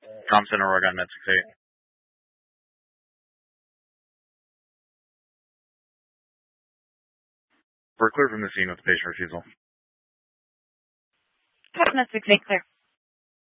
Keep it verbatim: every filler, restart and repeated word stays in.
Tom Center, Oregon, Med six eight. We're clear from the scene with the patient refusal. Med six eight, clear.